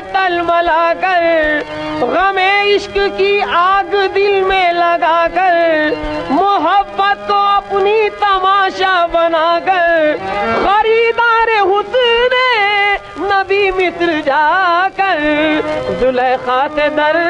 तलमला कर, गमे इश्क की आग दिल में लगा कर, मोहब्बत को अपनी तमाशा बनाकर, खरीदार हुस्न नबी मिस्र जाकर जुलेखा से दर